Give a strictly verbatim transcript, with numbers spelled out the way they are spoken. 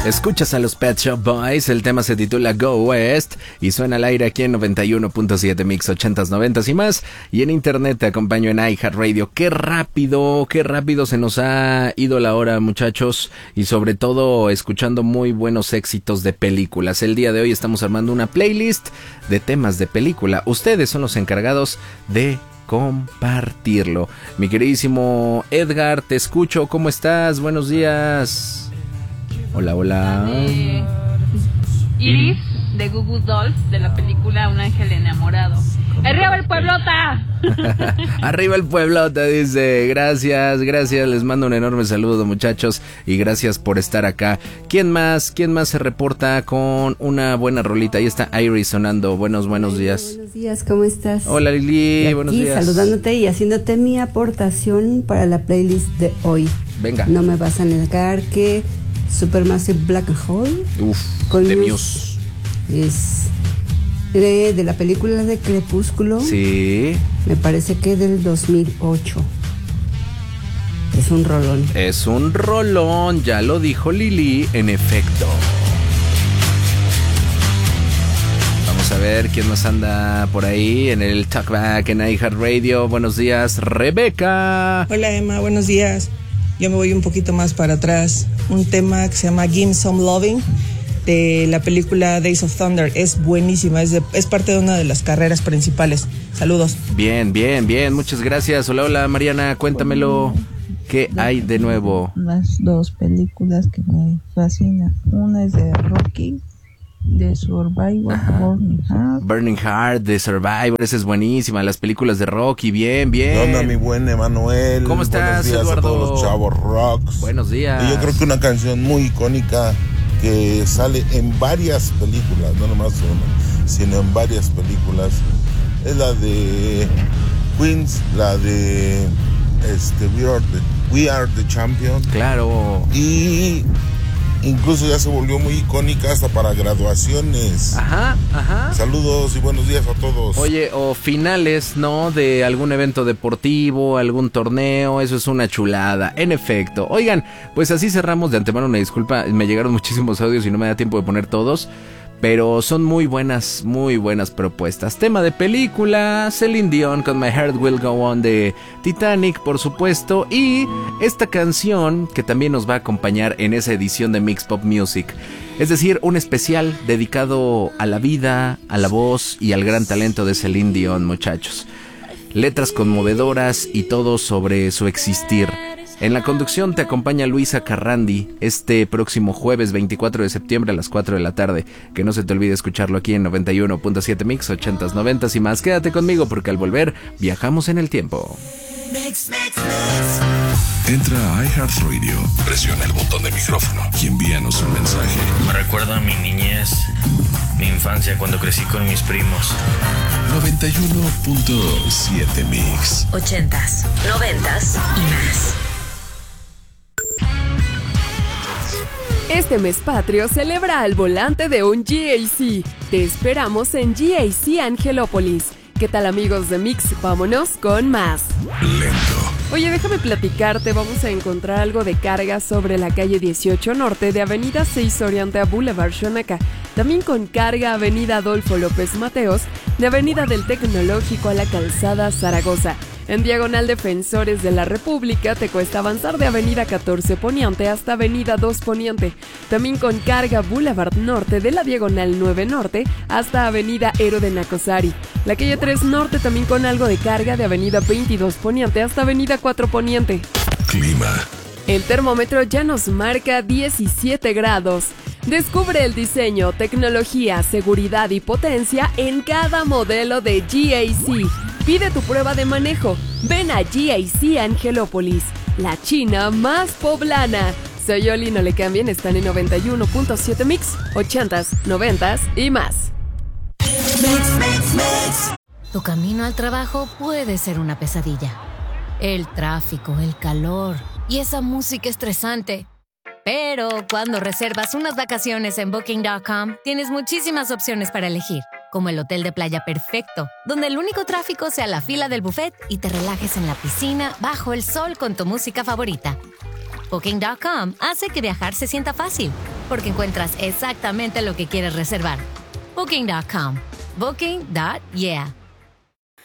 Escuchas a los Pet Shop Boys, el tema se titula Go West y suena al aire aquí en noventa y uno punto siete Mix ochentas, noventas y más, y en internet te acompaño en iHeartRadio. Qué rápido, qué rápido se nos ha ido la hora, muchachos, y sobre todo escuchando muy buenos éxitos de películas. El día de hoy estamos armando una playlist de temas de película. Ustedes son los encargados de compartirlo. Mi queridísimo Edgar, te escucho, ¿cómo estás? Buenos días. Hola, hola. De Iris, de Google Dolls, de la película Un ángel enamorado. ¡Arriba el pueblota! Arriba el pueblota, dice. Gracias, gracias. Les mando un enorme saludo, muchachos. Y gracias por estar acá. ¿Quién más? ¿Quién más se reporta con una buena rolita? Ahí está Iris sonando. Buenos, buenos días. Buenos días, ¿cómo estás? Hola, Lili. Buenos días. Saludándote y haciéndote mi aportación para la playlist de hoy. Venga. No me vas a negar que Supermassive Black Hole. Uf, con de Muse. Es de, de la película de Crepúsculo. Sí. Me parece que del dos mil ocho. Es un rolón. Es un rolón, ya lo dijo Lili, en efecto. Vamos a ver quién más anda por ahí en el Talkback en iHeartRadio. Buenos días, Rebeca. Hola, Emma, buenos días. Yo me voy un poquito más para atrás. Un tema que se llama Give Some Loving, de la película Days of Thunder. Es buenísima, es, de, es parte de una de las carreras principales. Saludos. Bien, bien, bien, muchas gracias. Hola, hola, Mariana, cuéntamelo. ¿Qué hay de nuevo? Las dos películas que me fascinan. Una es de Rocky, de Survivor, Burning Heart. Burning Heart, de Survivor, esa es buenísima. Las películas de Rocky, bien, bien. ¿Qué onda, mi buen Emanuel? ¿Cómo estás, Buenos días Eduardo? A todos los chavos rocks. Buenos días. Y yo creo que una canción muy icónica que sale en varias películas, no nomás una, sino en varias películas, es la de Queens, la de este, We Are the, We Are the Champion. Claro. Y incluso ya se volvió muy icónica hasta para graduaciones. Ajá, ajá. Saludos y buenos días a todos. Oye, o finales, ¿no? De algún evento deportivo, algún torneo, eso es una chulada, en efecto. Oigan, pues así cerramos. De antemano una disculpa, me llegaron muchísimos audios y no me da tiempo de poner todos, pero son muy buenas, muy buenas propuestas. Tema de película, Celine Dion con My Heart Will Go On de Titanic, por supuesto, y esta canción que también nos va a acompañar en esa edición de Mix Pop Music. Es decir, un especial dedicado a la vida, a la voz y al gran talento de Celine Dion, muchachos. Letras conmovedoras y todo sobre su existir. En la conducción te acompaña Luisa Carrandi este próximo jueves veinticuatro de septiembre a las cuatro de la tarde. Que no se te olvide escucharlo aquí en noventa y uno punto siete Mix, ochentas, noventas y más. Quédate conmigo porque al volver viajamos en el tiempo. Mix, mix, mix. Entra a iHeartRadio, presiona el botón de micrófono y envíanos un mensaje. Me recuerda a mi niñez, mi infancia cuando crecí con mis primos. noventa y uno punto siete Mix. Ochentas, noventas y más. Este mes patrio celebra al volante de un G A C. Te esperamos en G A C Angelópolis. ¿Qué tal, amigos de Mix? Vámonos con más. Lento. Oye, déjame platicarte, vamos a encontrar algo de carga sobre la calle dieciocho Norte de Avenida seis Oriente a Boulevard Xonaca. También con carga Avenida Adolfo López Mateos, de Avenida del Tecnológico a la Calzada Zaragoza. En diagonal Defensores de la República te cuesta avanzar de Avenida catorce Poniente hasta Avenida dos Poniente. También con carga Boulevard Norte de la diagonal nueve Norte hasta Avenida Ero de Nacosari. La calle tres Norte también con algo de carga de Avenida veintidós Poniente hasta Avenida cuatro Poniente. Clima. El termómetro ya nos marca diecisiete grados. Descubre el diseño, tecnología, seguridad y potencia en cada modelo de G A C. Pide tu prueba de manejo. Ven a G A C Angelópolis, la China más poblana. Soy Oli, no le cambien, están en noventa y uno punto siete Mix, ochentas, noventas y más. Mix, mix, mix. Tu camino al trabajo puede ser una pesadilla. El tráfico, el calor y esa música estresante. Pero cuando reservas unas vacaciones en Booking punto com, tienes muchísimas opciones para elegir, como el hotel de playa perfecto, donde el único tráfico sea la fila del buffet y te relajes en la piscina bajo el sol con tu música favorita. Booking punto com hace que viajar se sienta fácil, porque encuentras exactamente lo que quieres reservar. Booking punto com. Booking. Yeah.